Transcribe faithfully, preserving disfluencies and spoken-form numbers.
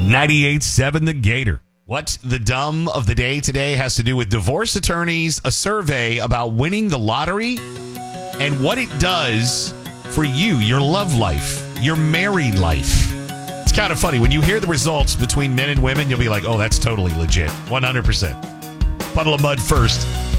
ninety-eight point seven The Gator. What the dumb of the day today has to do with divorce attorneys, a survey about winning the lottery, and what it does for you, your love life, your married life. It's kind of funny. When you hear the results between men and women, you'll be like, oh, that's totally legit. one hundred percent. Puddle of Mud first.